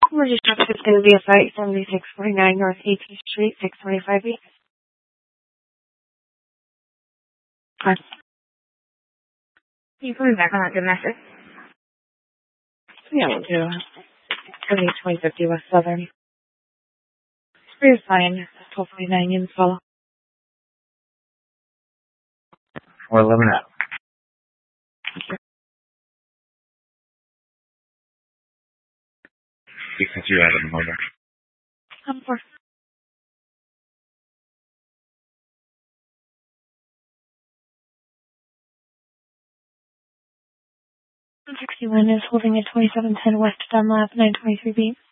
Emergency traffic is going to be a site 7649 North 18th Street, 625B. Can you put me back on that good message? Yeah, we'll do 2050 West Southern. Spruce Pine, 1249 in Swallow. Or 11 out. Because you're out of the moment. I'm for 61 is holding at 2710 West Dunlap, 923B.